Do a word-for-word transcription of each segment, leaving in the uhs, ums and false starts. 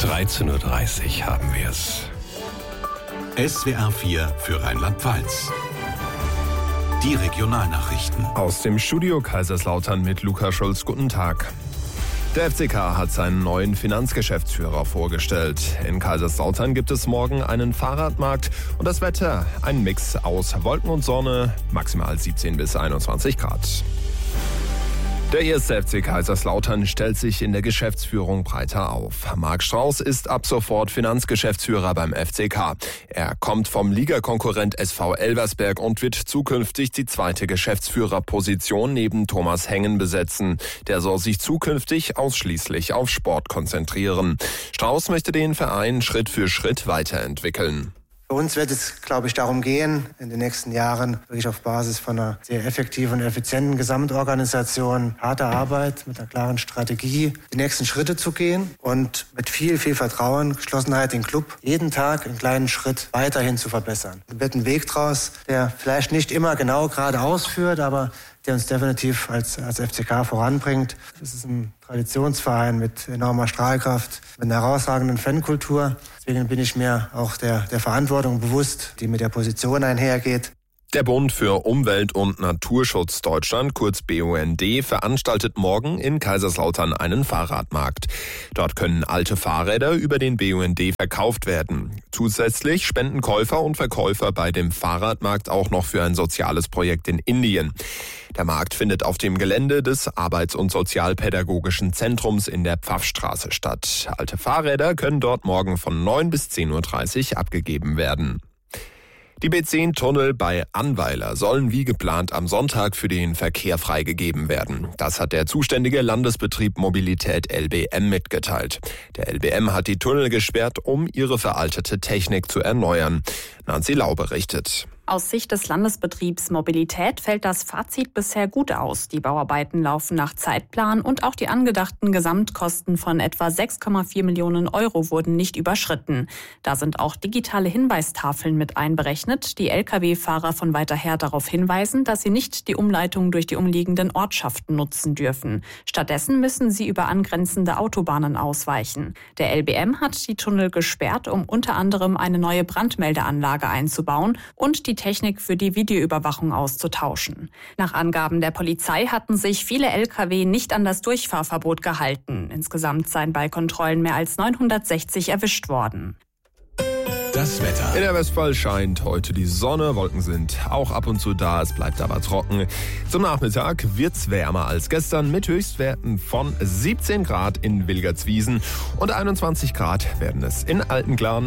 dreizehn Uhr dreißig haben wir es. S W R vier für Rheinland-Pfalz. Die Regionalnachrichten. Aus dem Studio Kaiserslautern mit Lukas Schulz. Guten Tag. Der F C K hat seinen neuen Finanzgeschäftsführer vorgestellt. In Kaiserslautern gibt es morgen einen Fahrradmarkt und das Wetter ein Mix aus Wolken und Sonne, maximal siebzehn bis einundzwanzig Grad. Der erste F C Kaiserslautern stellt sich in der Geschäftsführung breiter auf. Marc Strauß ist ab sofort Finanzgeschäftsführer beim F C K. Er kommt vom Ligakonkurrent S V Elversberg und wird zukünftig die zweite Geschäftsführerposition neben Thomas Hengen besetzen. Der soll sich zukünftig ausschließlich auf Sport konzentrieren. Strauß möchte den Verein Schritt für Schritt weiterentwickeln. Für uns wird es, glaube ich, darum gehen, in den nächsten Jahren wirklich auf Basis von einer sehr effektiven und effizienten Gesamtorganisation, harter Arbeit, mit einer klaren Strategie, die nächsten Schritte zu gehen und mit viel, viel Vertrauen, Geschlossenheit den Club jeden Tag einen kleinen Schritt weiterhin zu verbessern. Es wird ein Weg draus, der vielleicht nicht immer genau geradeaus führt, aber der uns definitiv als, als F C K voranbringt. Es ist ein Traditionsverein mit enormer Strahlkraft, mit einer herausragenden Fankultur. Deswegen bin ich mir auch der, der Verantwortung bewusst, die mit der Position einhergeht. Der Bund für Umwelt und Naturschutz Deutschland, kurz B U N D, veranstaltet morgen in Kaiserslautern einen Fahrradmarkt. Dort können alte Fahrräder über den B U N D verkauft werden. Zusätzlich spenden Käufer und Verkäufer bei dem Fahrradmarkt auch noch für ein soziales Projekt in Indien. Der Markt findet auf dem Gelände des Arbeits- und Sozialpädagogischen Zentrums in der Pfaffstraße statt. Alte Fahrräder können dort morgen von neun bis zehn Uhr dreißig abgegeben werden. Die B zehn Tunnel bei Annweiler sollen wie geplant am Sonntag für den Verkehr freigegeben werden. Das hat der zuständige Landesbetrieb Mobilität L B M mitgeteilt. Der L B M hat die Tunnel gesperrt, um ihre veraltete Technik zu erneuern. Nancy Lau berichtet. Aus Sicht des Landesbetriebs Mobilität fällt das Fazit bisher gut aus. Die Bauarbeiten laufen nach Zeitplan und auch die angedachten Gesamtkosten von etwa sechs Komma vier Millionen Euro wurden nicht überschritten. Da sind auch digitale Hinweistafeln mit einberechnet, die L K W-Fahrer von weiter her darauf hinweisen, dass sie nicht die Umleitung durch die umliegenden Ortschaften nutzen dürfen. Stattdessen müssen sie über angrenzende Autobahnen ausweichen. Der L B M hat die Tunnel gesperrt, um unter anderem eine neue Brandmeldeanlage einzubauen und die Technik für die Videoüberwachung auszutauschen. Nach Angaben der Polizei hatten sich viele L K W nicht an das Durchfahrverbot gehalten. Insgesamt seien bei Kontrollen mehr als neunhundertsechzig erwischt worden. Das Wetter. In der Westpfalz scheint heute die Sonne, Wolken sind auch ab und zu da, es bleibt aber trocken. Zum Nachmittag wird's wärmer als gestern mit Höchstwerten von siebzehn Grad in Wilgertswiesen und einundzwanzig Grad werden es in Altenklarn.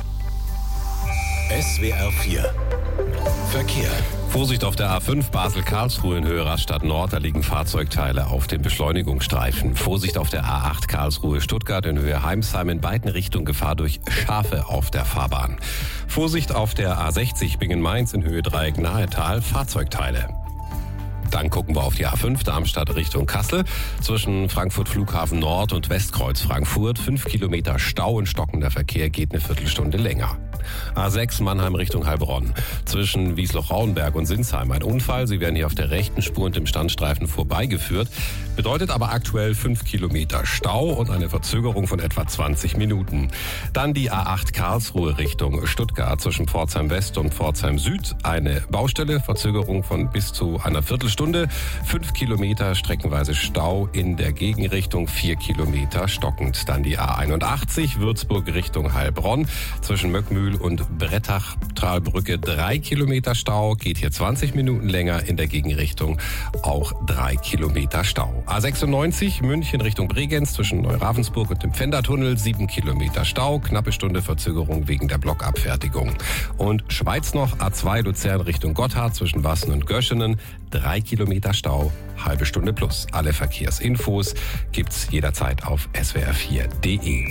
S W R vier Verkehr. Vorsicht auf der A fünf Basel-Karlsruhe in Höhe Rastatt Nord, da liegen Fahrzeugteile auf dem Beschleunigungsstreifen. Vorsicht auf der A acht Karlsruhe-Stuttgart in Höhe Heimsheim, in beiden Richtungen Gefahr durch Schafe auf der Fahrbahn. Vorsicht auf der A sechzig Bingen-Mainz in Höhe Dreieck Nahetal, Fahrzeugteile. Dann gucken wir auf die A fünf Darmstadt Richtung Kassel. Zwischen Frankfurt Flughafen Nord und Westkreuz Frankfurt. Fünf Kilometer Stau und stockender Verkehr geht eine Viertelstunde länger. A sechs Mannheim Richtung Heilbronn. Zwischen Wiesloch-Rauenberg und Sinsheim ein Unfall. Sie werden hier auf der rechten Spur und im Standstreifen vorbeigeführt. Bedeutet aber aktuell fünf Kilometer Stau und eine Verzögerung von etwa zwanzig Minuten. Dann die A acht Karlsruhe Richtung Stuttgart. Zwischen Pforzheim West und Pforzheim Süd eine Baustelle. Verzögerung von bis zu einer Viertelstunde. Fünf Kilometer streckenweise Stau in der Gegenrichtung. Vier Kilometer stockend. Dann die A einundachtzig Würzburg Richtung Heilbronn. Zwischen Möckmühl und Brettach-Talbrücke drei Kilometer Stau, geht hier zwanzig Minuten länger, in der Gegenrichtung auch drei Kilometer Stau. A sechsundneunzig München Richtung Bregenz zwischen Neuravensburg und dem Pfändertunnel, sieben Kilometer Stau, knappe Stunde Verzögerung wegen der Blockabfertigung. Und Schweiz noch, A zwei Luzern Richtung Gotthard zwischen Wassen und Göschenen, drei Kilometer Stau, halbe Stunde plus. Alle Verkehrsinfos gibt's jederzeit auf S W R vier punkt de.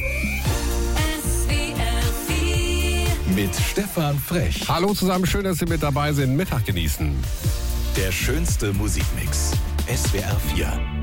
Mit Stefan Frech. Hallo zusammen, schön, dass Sie mit dabei sind. Mittag genießen. Der schönste Musikmix. S W R vier.